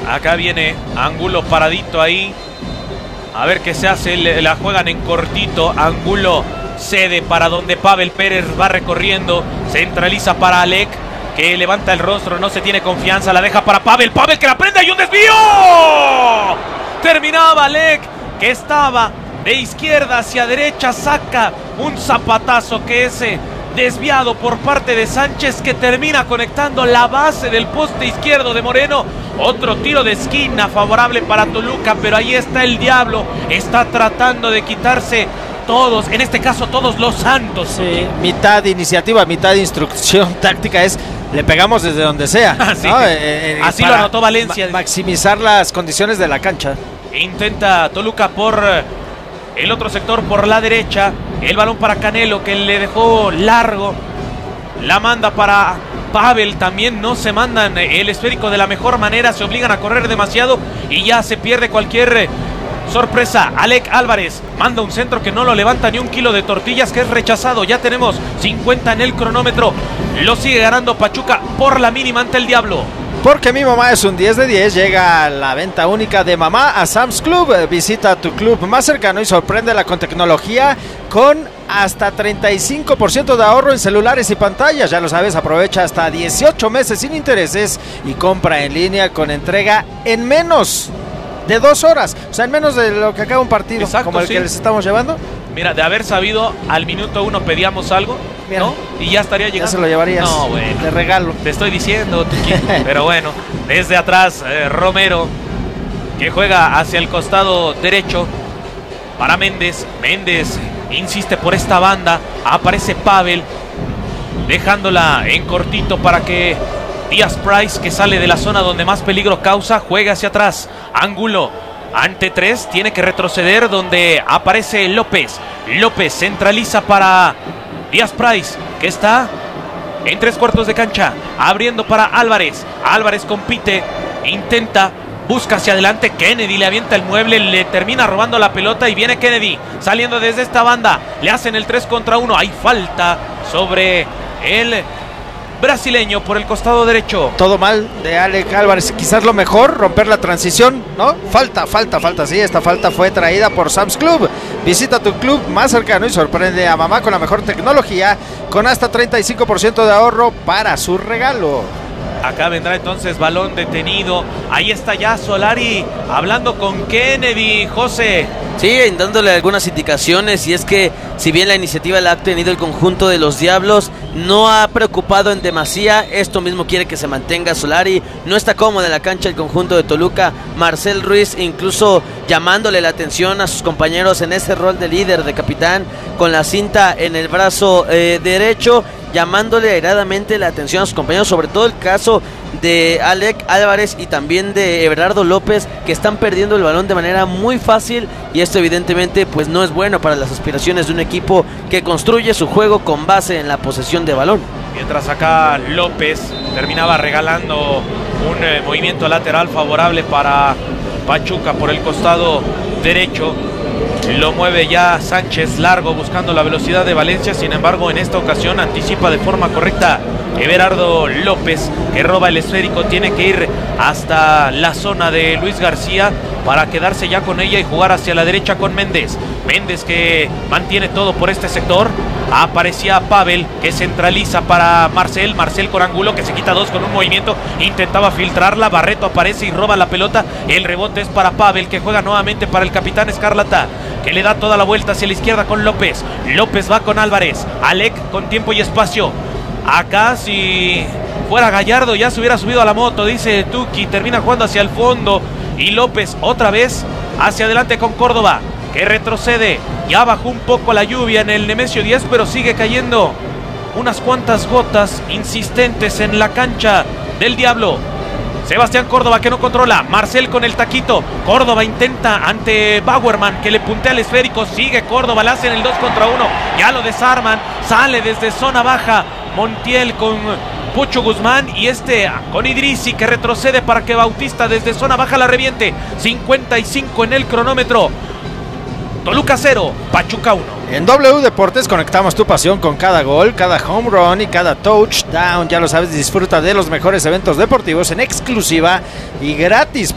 Acá viene Angulo paradito ahí. A ver qué se hace. La juegan en cortito. Angulo cede para donde Pavel Pérez va recorriendo. Centraliza para Alec, que levanta el rostro, no se tiene confianza. La deja para Pavel. Pavel que la prende y un desvío. Terminaba Alec, que estaba de izquierda hacia derecha. Saca un zapatazo que ese desviado por parte de Sánchez, que termina conectando la base del poste izquierdo de Moreno. Otro tiro de esquina favorable para Toluca, pero ahí está el Diablo. Está tratando de quitarse todos, en este caso todos los santos. Sí, mitad iniciativa, mitad instrucción táctica es le pegamos desde donde sea. Sí. ¿No? Así lo anotó Valencia. Maximizar las condiciones de la cancha. Intenta Toluca por el otro sector, por la derecha. El balón para Canelo, que le dejó largo. La manda para Pavel. También no se mandan el esférico de la mejor manera. Se obligan a correr demasiado y ya se pierde cualquier sorpresa. Alec Álvarez manda un centro que no lo levanta ni un kilo de tortillas, que es rechazado. Ya tenemos 50 en el cronómetro. Lo sigue ganando Pachuca por la mínima ante el Diablo. Porque mi mamá es un 10 de 10, llega la venta única de mamá a Sam's Club. Visita tu club más cercano y sorpréndela con tecnología con hasta 35% de ahorro en celulares y pantallas. Ya lo sabes, aprovecha hasta 18 meses sin intereses y compra en línea con entrega en menos de 2 horas. O sea, en menos de lo que acaba un partido. Exacto, como el sí. que les estamos llevando. Mira, de haber sabido, al minuto 1 pedíamos algo, Mira, ¿no? Y ya estaría llegando. Ya se lo llevarías. No, bueno. De regalo. Te estoy diciendo, Tuki. Pero bueno, desde atrás, Romero, que juega hacia el costado derecho para Méndez. Méndez insiste por esta banda. Aparece Pavel, dejándola en cortito para que Díaz Price, que sale de la zona donde más peligro causa, juega hacia atrás. Angulo ante 3, tiene que retroceder donde aparece López. López centraliza para Díaz Price, que está en 3/4 de cancha, abriendo para Álvarez. Álvarez compite, intenta, busca hacia adelante. Kennedy le avienta el mueble, le termina robando la pelota y viene Kennedy saliendo desde esta banda. Le hacen el 3 contra 1. Hay falta sobre el brasileño por el costado derecho. Todo mal de Alec Álvarez. Quizás lo mejor, romper la transición, ¿no? Falta. Sí, esta falta fue traída por Sam's Club. Visita tu club más cercano y sorprende a mamá con la mejor tecnología, con hasta 35% de ahorro para su regalo. Acá vendrá entonces balón detenido. Ahí está ya Solari hablando con Kennedy, José. Sí, dándole algunas indicaciones, y es que si bien la iniciativa la ha tenido el conjunto de los Diablos, no ha preocupado en demasía. Esto mismo quiere que se mantenga Solari. No está cómodo en la cancha el conjunto de Toluca. Marcel Ruiz incluso llamándole la atención a sus compañeros en ese rol de líder, de capitán, con la cinta en el brazo derecho, llamándole airadamente la atención a sus compañeros, sobre todo el caso de Alec Álvarez y también de Everardo López, que están perdiendo el balón de manera muy fácil, y esto evidentemente pues no es bueno para las aspiraciones de un equipo que construye su juego con base en la posesión de balón. Mientras acá López terminaba regalando un movimiento lateral favorable para Pachuca por el costado derecho. Lo mueve ya Sánchez largo buscando la velocidad de Valencia. Sin embargo, en esta ocasión anticipa de forma correcta Everardo López, que roba el esférico. Tiene que ir hasta la zona de Luis García para quedarse ya con ella y jugar hacia la derecha con Méndez. Méndez, que mantiene todo por este sector. Aparecía Pavel, que centraliza para Marcel. Marcel con Angulo, que se quita 2 con un movimiento. Intentaba filtrarla. Barreto aparece y roba la pelota. El rebote es para Pavel, que juega nuevamente para el capitán Escarlata, que le da toda la vuelta hacia la izquierda con López. López va con Álvarez. Alec con tiempo y espacio. Acá, si fuera Gallardo, ya se hubiera subido a la moto, dice Tuki. Termina jugando hacia el fondo. Y López otra vez hacia adelante con Córdoba, que retrocede. Ya bajó un poco la lluvia en el Nemesio 10, pero sigue cayendo unas cuantas gotas insistentes en la cancha del Diablo. Sebastián Córdoba, que no controla. Marcel con el taquito. Córdoba intenta ante Bauerman, que le puntea el esférico. Sigue Córdoba, le hacen el 2 contra 1. Ya lo desarman. Sale desde zona baja Montiel con Pucho Guzmán, y con Idrissi, que retrocede para que Bautista desde zona baja la reviente. 55 en el cronómetro. Toluca 0, Pachuca 1. En W Deportes conectamos tu pasión con cada gol, cada home run y cada touchdown. Ya lo sabes, disfruta de los mejores eventos deportivos en exclusiva y gratis.